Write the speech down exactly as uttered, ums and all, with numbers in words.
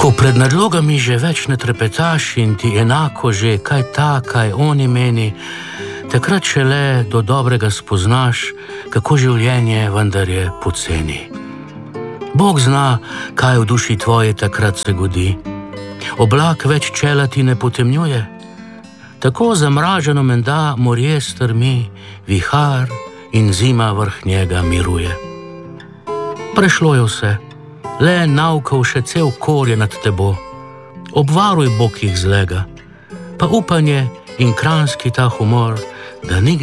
Ko pred nadlogami že več ne trepetaš in ti enako že kaj ta, kaj oni meni, takrat šele do dobrega spoznaš, kako življenje vendar je poceni. Bog zna, kaj v duši tvoje takrat se godi. Oblak več čela ti ne potemnjuje. Tako zamraženo menda morje strmi, vihar in zima vrh njega miruje. Prešlo je vse, le naukal še cel korje nad tebo. Obvaruj Bog jih zlega, pa upanje in kranski ta humor, da nikdar